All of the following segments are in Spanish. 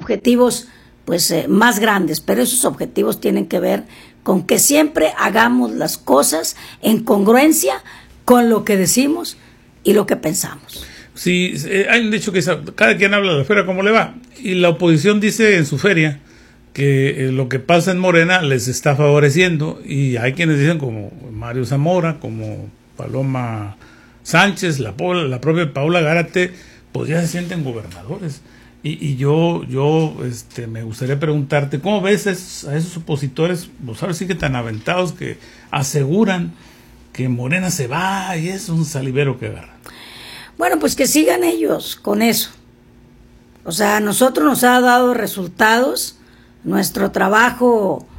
objetivos pues más grandes, pero esos objetivos tienen que ver con que siempre hagamos las cosas en congruencia con lo que decimos y lo que pensamos. Sí, hay un dicho que cada quien habla de la feria como le va, y la oposición dice en su feria que lo que pasa en Morena les está favoreciendo, y hay quienes dicen, como Mario Zamora, como Paloma Sánchez, la propia Paula Gárate, pues ya se sienten gobernadores. Y yo me gustaría preguntarte, ¿cómo ves a esos opositores, pues ahora sí que tan aventados, que aseguran que Morena se va y es un salivero que agarra? Bueno, pues que sigan ellos con eso. O sea, a nosotros nos ha dado resultados, nuestro trabajo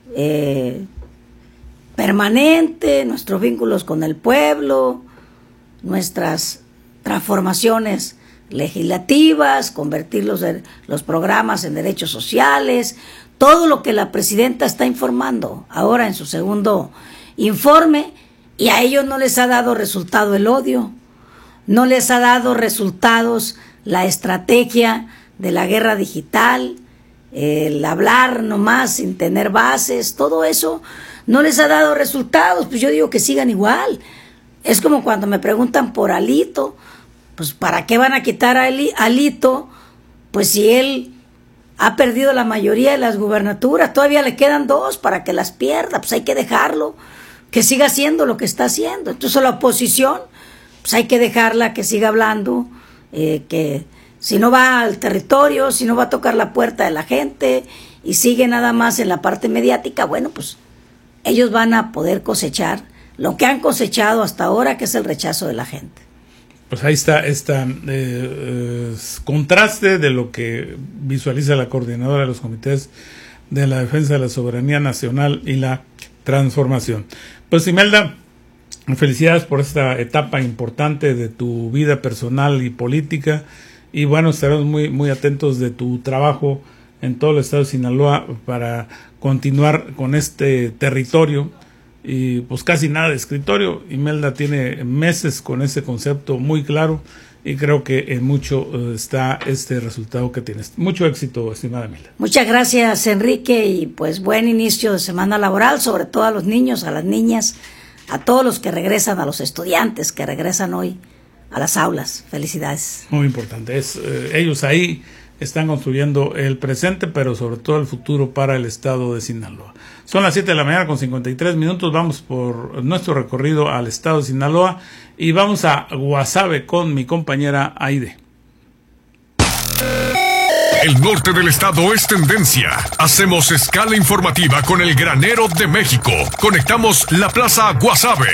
permanente, nuestros vínculos con el pueblo, nuestras transformaciones legislativas, convertir los programas en derechos sociales, todo lo que la presidenta está informando ahora en su segundo informe, y a ellos no les ha dado resultado el odio, no les ha dado resultados la estrategia de la guerra digital, el hablar nomás sin tener bases, todo eso no les ha dado resultados. Pues yo digo que sigan igual. Es como cuando me preguntan por Alito, pues ¿para qué van a quitar a Alito? Pues si él ha perdido la mayoría de las gubernaturas, todavía le quedan 2 para que las pierda, pues hay que dejarlo, que siga haciendo lo que está haciendo. Entonces la oposición, pues hay que dejarla que siga hablando, que si no va al territorio, si no va a tocar la puerta de la gente y sigue nada más en la parte mediática, bueno, pues ellos van a poder cosechar lo que han cosechado hasta ahora, que es el rechazo de la gente. Pues ahí está contraste de lo que visualiza la coordinadora de los comités de la defensa de la soberanía nacional y la transformación. Pues Imelda, felicidades por esta etapa importante de tu vida personal y política, y bueno, estaremos muy, muy atentos de tu trabajo en todo el estado de Sinaloa para continuar con este territorio. Y pues casi nada de escritorio. Imelda tiene meses con ese concepto muy claro, y creo que en mucho está este resultado que tienes. Mucho éxito, estimada Imelda. Muchas gracias, Enrique, y pues buen inicio de semana laboral, sobre todo a los niños, a las niñas, a todos los que regresan, a los estudiantes que regresan hoy a las aulas. Felicidades. Muy importante. Ellos ahí están construyendo el presente, pero sobre todo el futuro para el estado de Sinaloa. Son las 7 de la mañana con 53 minutos. Vamos por nuestro recorrido al estado de Sinaloa y vamos a Guasave con mi compañera Aide. El norte del estado es tendencia. Hacemos escala informativa con el granero de México. Conectamos la plaza Guasave.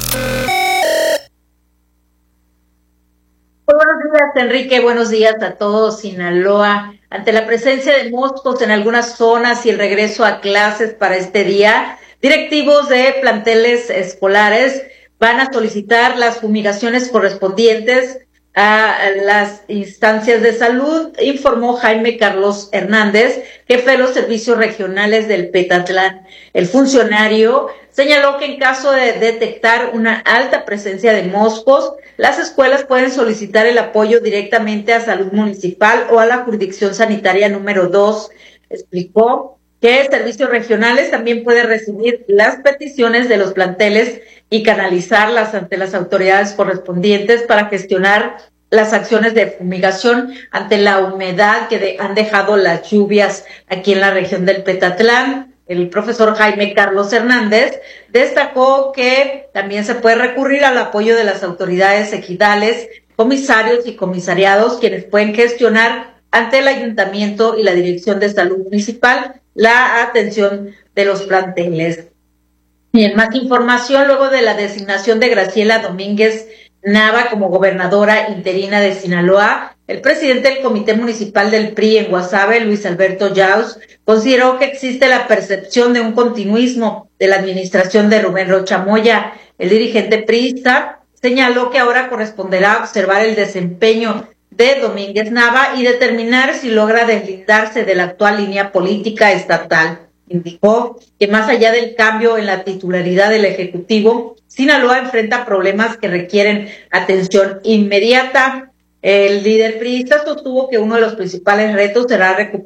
Buenos días, Enrique. Buenos días a todos. Sinaloa, ante la presencia de moscos en algunas zonas y el regreso a clases para este día, directivos de planteles escolares van a solicitar las fumigaciones correspondientes a las instancias de salud, informó Jaime Carlos Hernández, jefe de los servicios regionales del Petatlán. El funcionario señaló que en caso de detectar una alta presencia de moscos, las escuelas pueden solicitar el apoyo directamente a Salud Municipal o a la Jurisdicción Sanitaria número 2. Explicó que servicios regionales también pueden recibir las peticiones de los planteles y canalizarlas ante las autoridades correspondientes para gestionar las acciones de fumigación ante la humedad que han dejado las lluvias aquí en la región del Petatlán. El profesor Jaime Carlos Hernández destacó que también se puede recurrir al apoyo de las autoridades ejidales, comisarios y comisariados, quienes pueden gestionar ante el ayuntamiento y la Dirección de Salud Municipal la atención de los planteles. Y en más información, luego de la designación de Graciela Domínguez Nava como gobernadora interina de Sinaloa, el presidente del Comité Municipal del PRI en Guasave, Luis Alberto Yaus, consideró que existe la percepción de un continuismo de la administración de Rubén Rocha Moya. El dirigente priista señaló que ahora corresponderá observar el desempeño de Domínguez Nava y determinar si logra deslindarse de la actual línea política estatal. Indicó que más allá del cambio en la titularidad del Ejecutivo, Sinaloa enfrenta problemas que requieren atención inmediata. El líder priista sostuvo que uno de los principales retos será recuperar